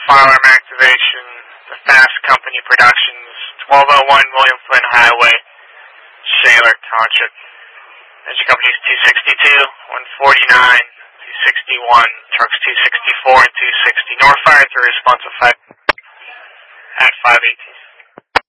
firearm activation, the Fast Company Productions, 1201 William Flynn Highway, Shaler Township. Engine company is 262, 149, 261, trucks 264 and 260. North Fire to responsive 5 at 518.